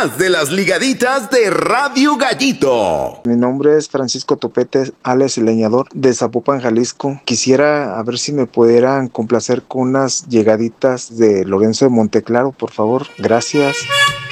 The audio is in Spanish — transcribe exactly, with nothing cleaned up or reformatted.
más de las ligaditas de Radio Gallito. Mi nombre es Francisco Topete, alias el leñador de Zapopan, Jalisco. Quisiera a ver si me pudieran complacer con unas llegaditas de Lorenzo de Monteclaro, por favor. Gracias.